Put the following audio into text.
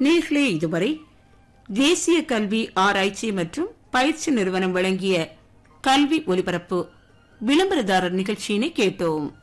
நேர்களே, இதுவரை தேசிய கல்வி ஆராய்ச்சி மற்றும் பயிற்சி நிறுவனம் வழங்கிய கல்வி ஒலிபரப்பு விளம்பரதாரர் நிகழ்ச்சியினை கேட்டோம்.